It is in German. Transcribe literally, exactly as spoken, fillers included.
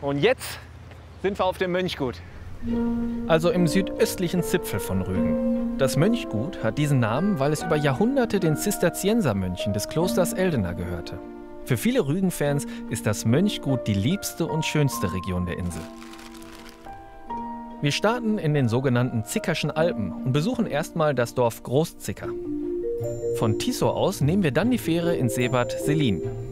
Und jetzt sind wir auf dem Mönchgut. Also im südöstlichen Zipfel von Rügen. Das Mönchgut hat diesen Namen, weil es über Jahrhunderte den Zisterziensermönchen des Klosters Eldena gehörte. Für viele Rügen-Fans ist das Mönchgut die liebste und schönste Region der Insel. Wir starten in den sogenannten Zickerschen Alpen und besuchen erstmal das Dorf Großzicker. Von Tisow aus nehmen wir dann die Fähre ins Seebad Selin.